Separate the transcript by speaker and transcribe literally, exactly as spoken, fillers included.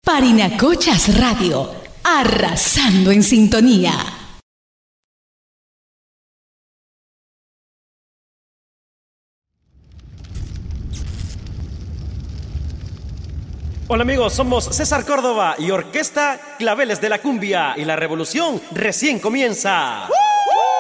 Speaker 1: Parinacochas Radio, arrasando en sintonía.
Speaker 2: Hola amigos, somos César Córdoba y Orquesta Claveles de la Cumbia y la revolución recién comienza. ¡Uh!